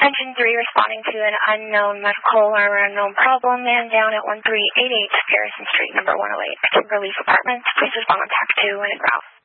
Engine 3 responding to an unknown medical or unknown problem, man down at 1388 Garrison Street, number 108, Kimberly's Apartments. Please respond on TAC 2 when en route.